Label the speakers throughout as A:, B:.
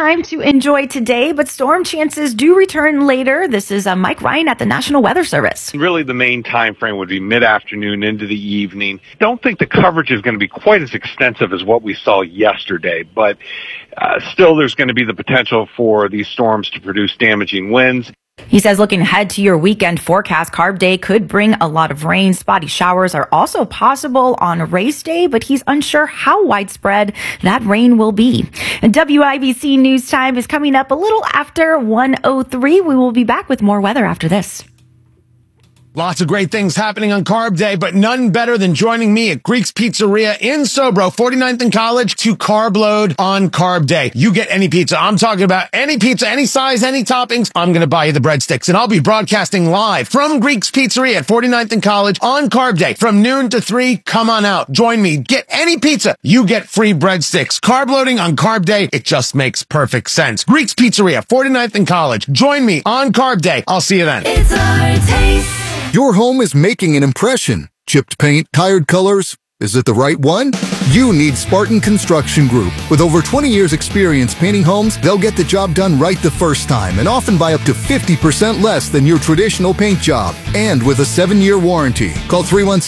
A: time to enjoy today, but storm chances do return later. This is Mike Ryan at the National Weather Service.
B: Really, the main time frame would be mid-afternoon into the evening. Don't think the coverage is going to be quite as extensive as what we saw yesterday, but still there's going to be the potential for these storms to produce damaging winds.
A: He says looking ahead to your weekend forecast, Carb Day could bring a lot of rain. Spotty showers are also possible on race day, but he's unsure how widespread that rain will be. And WIBC News Time is coming up a little after 1:03. We will be back with more weather after this.
C: Lots of great things happening on Carb Day, but none better than joining me at Greek's Pizzeria in Sobro, 49th and College, to carb load on Carb Day. You get any pizza. I'm talking about any pizza, any size, any toppings. I'm going to buy you the breadsticks, and I'll be broadcasting live from Greek's Pizzeria at 49th and College on Carb Day from noon to 3. Come on out. Join me. Get any pizza. You get free breadsticks. Carb loading on Carb Day. It just makes perfect sense. Greek's Pizzeria, 49th and College. Join me on Carb Day. I'll see you then.
D: It's our taste.
E: Your home is making an impression. Chipped paint, tired colors. Is it the right one? You need Spartan Construction Group. With over 20 years experience painting homes, they'll get the job done right the first time and often by up to 50% less than your traditional paint job. And with a 7-year warranty. Call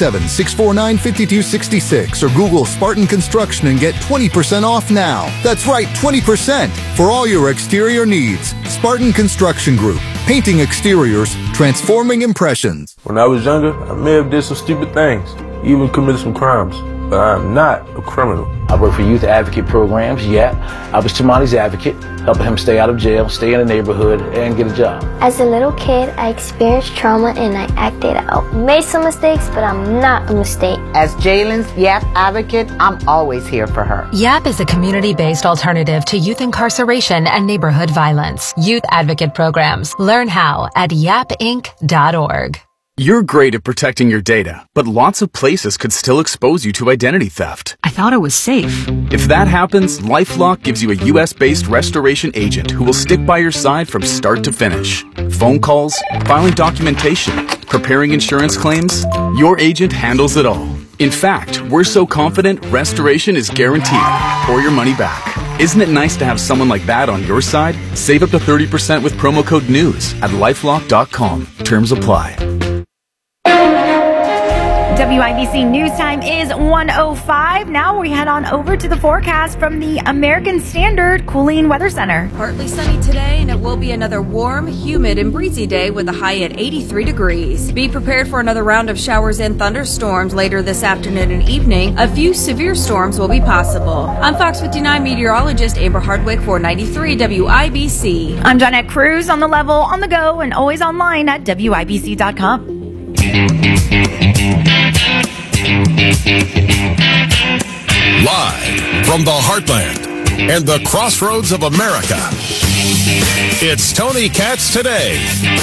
E: 317-649-5266 or Google Spartan Construction and get 20% off now. That's right, 20% for all your exterior needs. Spartan Construction Group. Painting exteriors, transforming impressions.
F: When I was younger, I may have did some stupid things, even committed some crimes, but I am not a criminal.
G: I work for youth advocate programs, YAP. I was Tamani's advocate, helping him stay out of jail, stay in the neighborhood, and get a job.
H: As a little kid, I experienced trauma and I acted out. Made some mistakes, but I'm not a mistake.
I: As Jalen's YAP advocate, I'm always here for her.
J: YAP is a community-based alternative to youth incarceration and neighborhood violence. Youth advocate programs. Learn how at yapinc.org.
K: You're great at protecting your data, but lots of places could still expose you to identity theft.
L: I thought it was safe.
K: If that happens, LifeLock gives you a US-based restoration agent who will stick by your side from start to finish. Phone calls, filing documentation, preparing insurance claims, your agent handles it all. In fact, we're so confident restoration is guaranteed or your money back. Isn't it nice to have someone like that on your side? Save up to 30% with promo code NEWS at lifelock.com. Terms apply.
A: WIBC News Time is 1:05. Now we head on over to the forecast from the American Standard Cooling Weather Center.
M: Partly sunny today, and it will be another warm, humid, and breezy day with a high at 83 degrees. Be prepared for another round of showers and thunderstorms later this afternoon and evening. A few severe storms will be possible. I'm Fox 59 meteorologist Amber Hardwick for 93 WIBC.
A: I'm Johnette Cruz on the level, on the go, and always online at WIBC.com.
N: Live from the heartland and the crossroads of America, it's Tony Katz Today.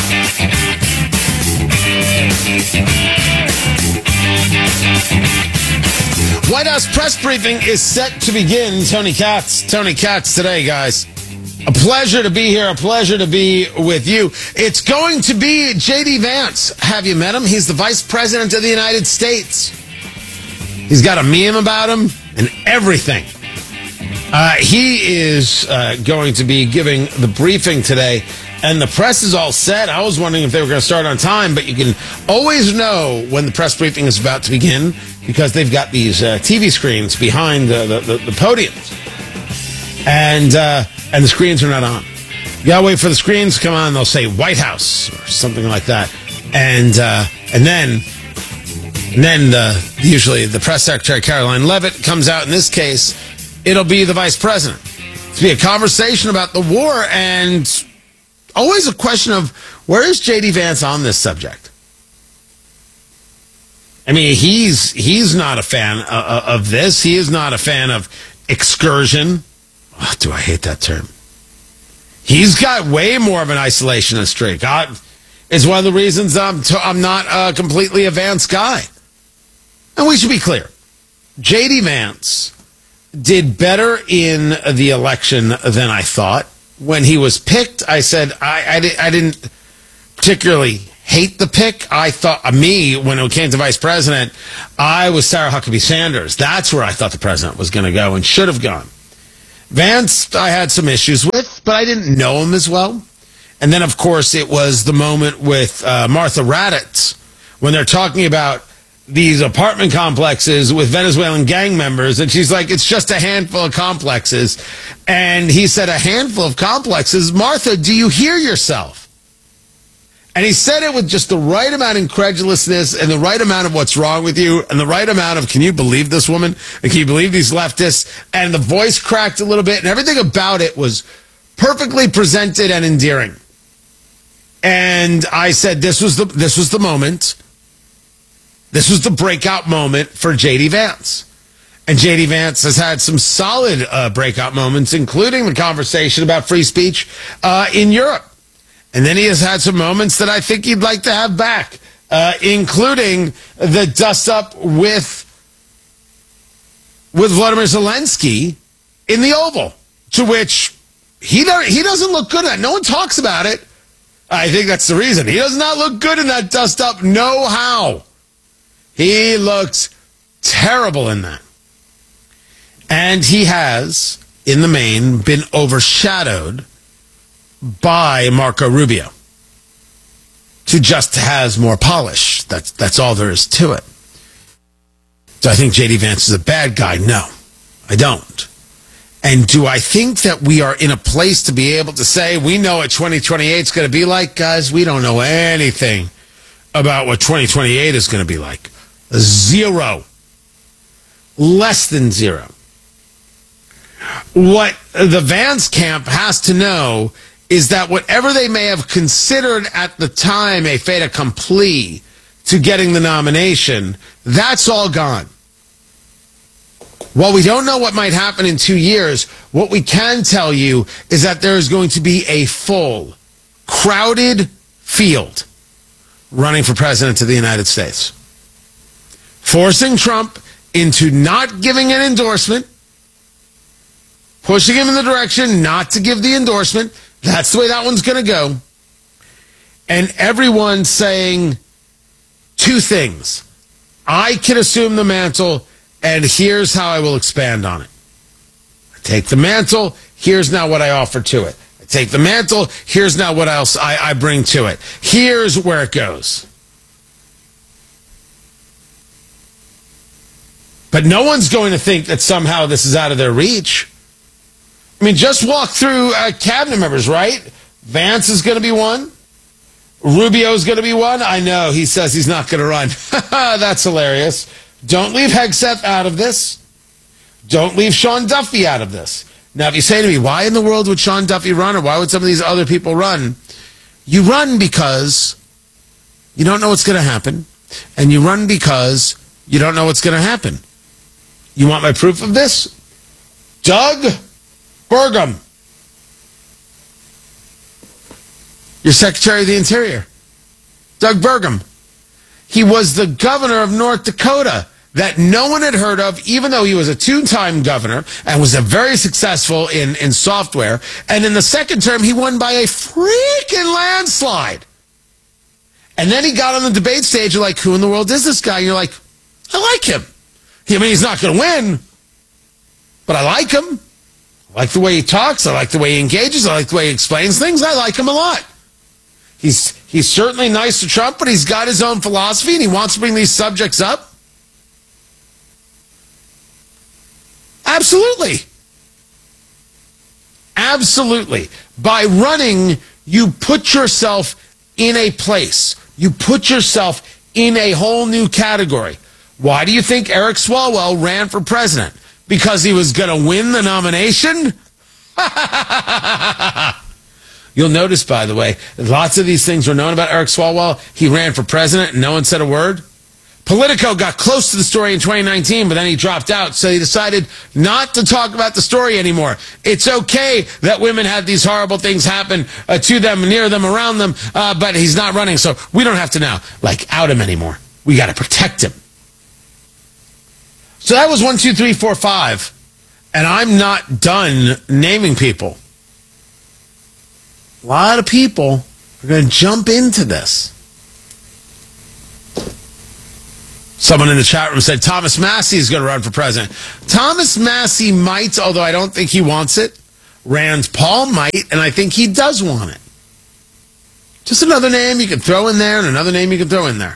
C: White House press briefing is set to begin. Tony Katz Today, guys. A pleasure to be here. A pleasure to be with you. It's going to be J.D. Vance. Have you met him? He's the Vice President of the United States. He's got a meme about him and everything. He is going to be giving the briefing today, and the press is all set. I was wondering if they were going to start on time, but you can always know when the press briefing is about to begin because they've got these TV screens behind the podiums. And the screens are not on. You gotta wait for the screens to come on. They'll say White House or something like that, and then usually the press secretary Caroline Leavitt comes out. In this case, it'll be the vice president. It'll be a conversation about the war, and always a question of where is J.D. Vance on this subject. I mean, he's not a fan of this. He is not a fan of excursion. Oh, do I hate that term? He's got way more of an isolationist streak. It's one of the reasons I'm not completely a Vance guy. And we should be clear. J.D. Vance did better in the election than I thought. When he was picked, I said I didn't particularly hate the pick. I thought, when it came to vice president, I was Sarah Huckabee Sanders. That's where I thought the president was going to go and should have gone. Vance, I had some issues with, but I didn't know him as well. And then, of course, it was the moment with Martha Raddatz when they're talking about these apartment complexes with Venezuelan gang members. And she's like, it's just a handful of complexes. And he said, a handful of complexes? Martha, do you hear yourself? And he said it with just the right amount of incredulousness and the right amount of what's wrong with you and the right amount of, can you believe this woman? And can you believe these leftists? And the voice cracked a little bit and everything about it was perfectly presented and endearing. And I said, this was the moment. This was the breakout moment for J.D. Vance. And J.D. Vance has had some solid breakout moments, including the conversation about free speech in Europe. And then he has had some moments that I think he'd like to have back, including the dust-up with Vladimir Zelensky in the Oval, to which he doesn't look good at. No one talks about it. I think that's the reason. He does not look good in that dust-up. No how. He looks terrible in that. And he has, in the main, been overshadowed by Marco Rubio, who just has more polish. That's all there is to it. Do I think J.D. Vance is a bad guy? No, I don't. And do I think that we are in a place to be able to say, we know what 2028 is going to be like? Guys, we don't know anything about what 2028 is going to be like. Zero. Less than zero. What the Vance camp has to know is that whatever they may have considered at the time a fait accompli to getting the nomination, that's all gone. While we don't know what might happen in 2 years, what we can tell you is that there is going to be a full, crowded field running for president of the United States, forcing Trump into not giving an endorsement, pushing him in the direction not to give the endorsement. That's the way that one's going to go. And everyone saying two things. I can assume the mantle, and here's how I will expand on it. I take the mantle, here's now what I offer to it. I take the mantle, here's now what else I bring to it. Here's where it goes. But no one's going to think that somehow this is out of their reach. I mean, just walk through cabinet members, right? Vance is going to be one. Rubio is going to be one. I know, he says he's not going to run. That's hilarious. Don't leave Hegseth out of this. Don't leave Sean Duffy out of this. Now, if you say to me, why in the world would Sean Duffy run, or why would some of these other people run? You run because you don't know what's going to happen, and you run because you don't know what's going to happen. You want my proof of this? Doug Burgum, your Secretary of the Interior. Doug Burgum. He was the governor of North Dakota that no one had heard of, even though he was a two-time governor and was very successful in software. And in the second term, he won by a freaking landslide. And then he got on the debate stage, you're like, who in the world is this guy? And you're like, I like him. I mean, he's not going to win, but I like him. I like the way he talks. I like the way he engages. I like the way he explains things. I like him a lot. He's certainly nice to Trump, but he's got his own philosophy, and he wants to bring these subjects up. Absolutely. Absolutely. By running, you put yourself in a place. You put yourself in a whole new category. Why do you think Eric Swalwell ran for president? Because he was going to win the nomination? You'll notice, by the way, lots of these things were known about Eric Swalwell. He ran for president and no one said a word. Politico got close to the story in 2019, but then he dropped out, so he decided not to talk about the story anymore. It's okay that women had these horrible things happen to them, near them, around them, but he's not running, so we don't have to now, out him anymore. We got to protect him. So that was 1, 2, 3, 4, 5. And I'm not done naming people. A lot of people are going to jump into this. Someone in the chat room said Thomas Massie is going to run for president. Thomas Massie might, although I don't think he wants it. Rand Paul might, and I think he does want it. Just another name you can throw in there and another name you can throw in there.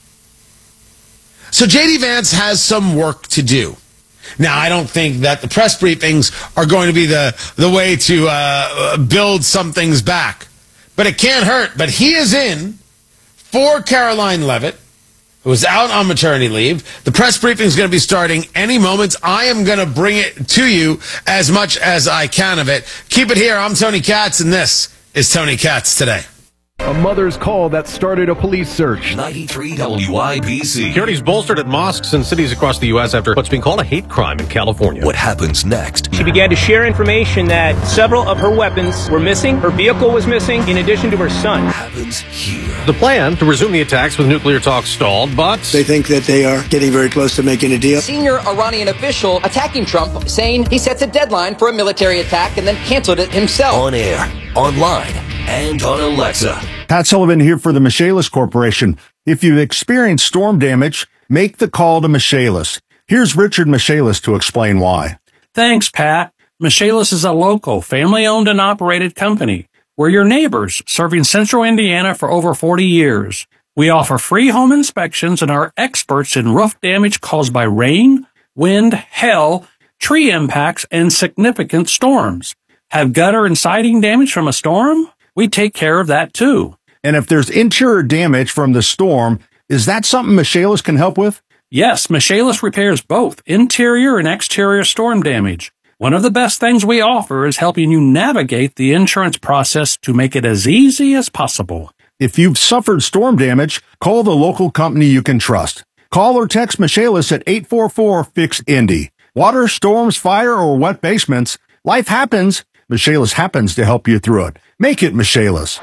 C: So J.D. Vance has some work to do. Now, I don't think that the press briefings are going to be the way to build some things back. But it can't hurt. But he is in for Caroline Leavitt, who is out on maternity leave. The press briefing is going to be starting any moment. I am going to bring it to you as much as I can of it. Keep it here. I'm Tony Katz, and this is Tony Katz Today.
D: A mother's call that started a police search.
L: 93 WIBC.
O: Security's bolstered at mosques and cities across the U.S. after what's being called a hate crime in California.
L: What happens next?
P: She began to share information that several of her weapons were missing, her vehicle was missing, in addition to her son.
L: What happens here?
O: The plan to resume the attacks with nuclear talks stalled, but
Q: they think that they are getting very close to making a deal.
R: Senior Iranian official attacking Trump, saying he sets a deadline for a military attack and then canceled it himself.
L: On air, online, and on Alexa.
S: Pat Sullivan here for the Michaelis Corporation. If you've experienced storm damage, make the call to Michaelis. Here's Richard Michaelis to explain why.
T: Thanks, Pat. Michaelis is a local, family-owned and operated company. We're your neighbors, serving Central Indiana for over 40 years. We offer free home inspections and are experts in roof damage caused by rain, wind, hail, tree impacts, and significant storms. Have gutter and siding damage from a storm? We take care of that, too.
S: And if there's interior damage from the storm, is that something Michaelis can help with?
T: Yes, Michaelis repairs both interior and exterior storm damage. One of the best things we offer is helping you navigate the insurance process to make it as easy as possible.
S: If you've suffered storm damage, call the local company you can trust. Call or text Michaelis at 844-FIX-INDY. Water, storms, fire, or wet basements, life happens. Michaelis happens to help you through it. Make it Michaelis.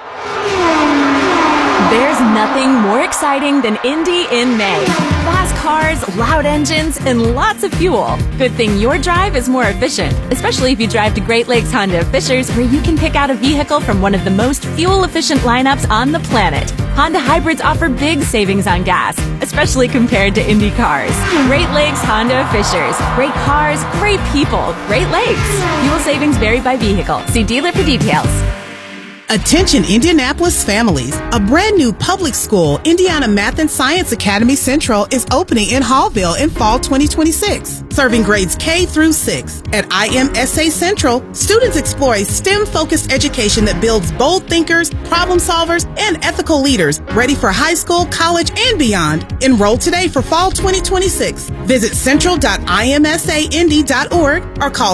U: There's nothing more exciting than Indy in May. Fast cars, loud engines, and lots of fuel. Good thing your drive is more efficient, especially if you drive to Great Lakes Honda of Fishers, where you can pick out a vehicle from one of the most fuel-efficient lineups on the planet. Honda hybrids offer big savings on gas, especially compared to Indy cars. Great Lakes Honda of Fishers. Great cars, great people, Great Lakes. Fuel savings vary by vehicle. See dealer for details.
V: Attention Indianapolis families. A brand new public school, Indiana Math and Science Academy Central, is opening in Hallville in fall 2026. Serving grades K through 6. At IMSA Central, students explore a STEM-focused education that builds bold thinkers, problem solvers, and ethical leaders ready for high school, college, and beyond. Enroll today for fall 2026. Visit central.imsaindy.org or call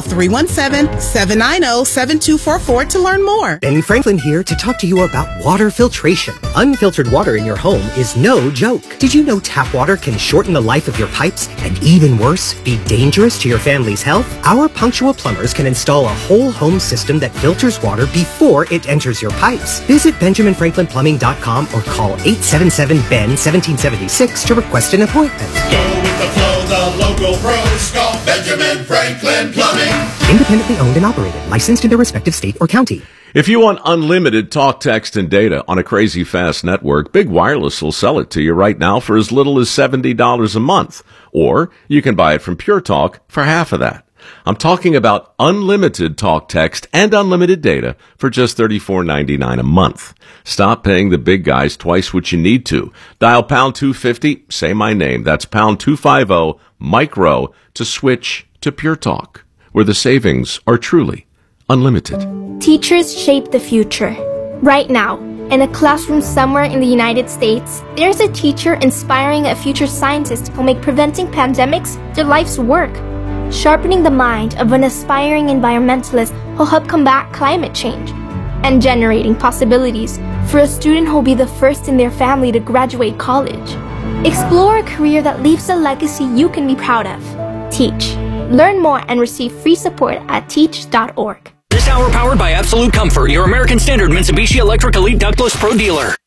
V: 317-790-7244 to learn more.
W: Ben Franklin here to talk to you about water filtration. Unfiltered water in your home is no joke. Did you know tap water can shorten the life of your pipes and, even worse, be dangerous to your family's health? Our punctual plumbers can install a whole home system that filters water before it enters your pipes. Visit BenjaminFranklinPlumbing.com or call 877-BEN-1776 to request an appointment.
X: Go with the flow, the local pros call Benjamin Franklin Plumbing.
W: Independently owned and operated, licensed in their respective state or county.
Y: If you want unlimited talk, text, and data on a crazy fast network, Big Wireless will sell it to you right now for as little as $70 a month. Or you can buy it from Pure Talk for half of that. I'm talking about unlimited talk, text, and unlimited data for just $34.99 a month. Stop paying the big guys twice what you need to. Dial pound 250, say my name. That's pound 250, micro, to switch to Pure Talk, where the savings are truly unlimited.
H: Teachers shape the future. Right now, in a classroom somewhere in the United States, there's a teacher inspiring a future scientist who'll make preventing pandemics their life's work. Sharpening the mind of an aspiring environmentalist who'll help combat climate change. And generating possibilities for a student who'll be the first in their family to graduate college. Explore a career that leaves a legacy you can be proud of. Teach. Learn more and receive free support at teach.org.
Z: This hour powered by Absolute Comfort, your American Standard Mitsubishi Electric Elite Ductless Pro dealer.